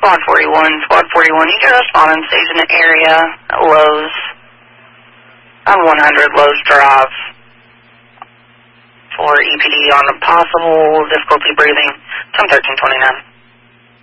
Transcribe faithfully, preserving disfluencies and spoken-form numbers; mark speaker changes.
Speaker 1: Squad forty-one, Squad forty-one, you can respond on station area at Lowe's, on one hundred Lowe's Drive for E P D on a possible difficulty breathing. It's on thirteen twenty-nine.